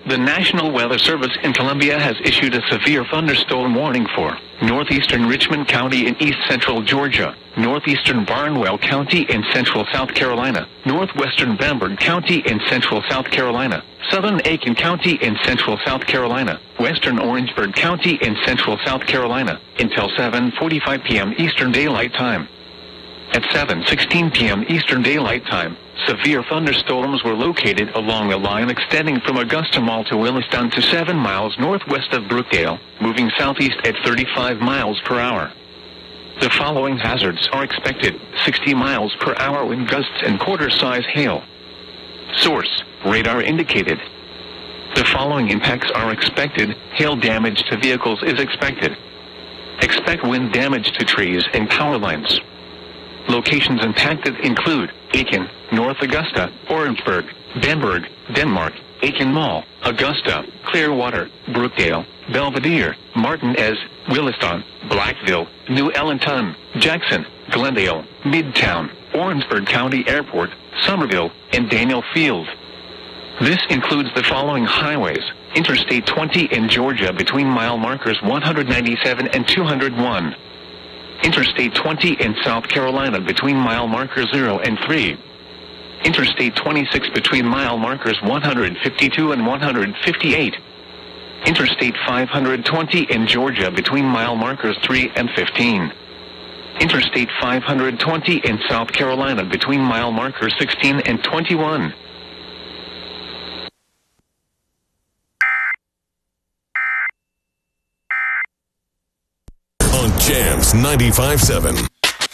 The National Weather Service in Columbia has issued a severe thunderstorm warning for northeastern Richmond County in east-central Georgia, northeastern Barnwell County in central South Carolina, northwestern Bamberg County in central South Carolina, southern Aiken County in central South Carolina, western Orangeburg County in central South Carolina, until 7:45 p.m. Eastern Daylight Time. At 7:16 p.m. Eastern Daylight Time, severe thunderstorms were located along a line extending from Augusta Mall to Williston to 7 miles northwest of Brookdale, moving southeast at 35 miles per hour. The following hazards are expected: 60 miles per hour wind gusts and quarter-size hail. Source: radar indicated. The following impacts are expected: hail damage to vehicles is expected. Expect wind damage to trees and power lines. Locations impacted include Aiken, North Augusta, Orangeburg, Bamberg, Denmark, Aiken Mall, Augusta, Clearwater, Brookdale, Belvedere, Martinez, Williston, Blackville, New Ellenton, Jackson, Glendale, Midtown, Orangeburg County Airport, Somerville, and Daniel Field. This includes the following highways: Interstate 20 in Georgia between mile markers 197 and 201. Interstate 20 in South Carolina between mile markers 0 and 3. Interstate 26 between mile markers 152 and 158. Interstate 520 in Georgia between mile markers 3 and 15. Interstate 520 in South Carolina between mile markers 16 and 21. On Jams 95.7.